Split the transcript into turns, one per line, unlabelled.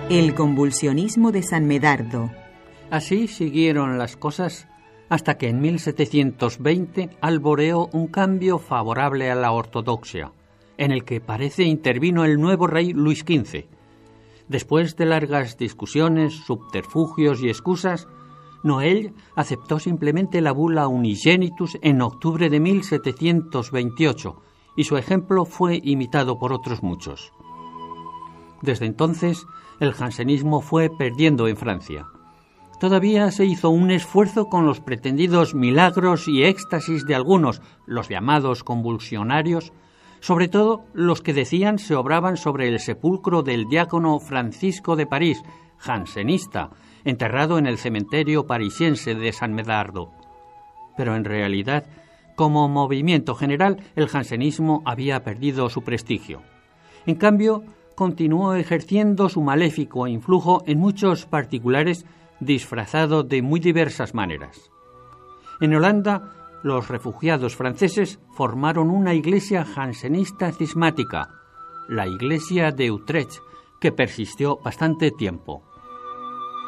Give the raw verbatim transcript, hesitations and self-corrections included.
El convulsionismo de San Medardo.
Así siguieron las cosas hasta que en mil setecientos veinte alboreó un cambio favorable a la ortodoxia, en el que parece intervino el nuevo rey Luis quince. Después de largas discusiones, subterfugios y excusas, Noailles aceptó simplemente la bula Unigenitus en octubre de mil setecientos veintiocho, y su ejemplo fue imitado por otros muchos. Desde entonces, el jansenismo fue perdiendo en Francia. Todavía se hizo un esfuerzo con los pretendidos milagros y éxtasis de algunos, los llamados convulsionarios, sobre todo los que decían se obraban sobre el sepulcro del diácono Francisco de París, jansenista, enterrado en el cementerio parisiense de San Medardo. Pero en realidad, como movimiento general, el jansenismo había perdido su prestigio. En cambio, continuó ejerciendo su maléfico influjo en muchos particulares, disfrazado de muy diversas maneras. En Holanda, los refugiados franceses formaron una iglesia jansenista cismática, la Iglesia de Utrecht, que persistió bastante tiempo.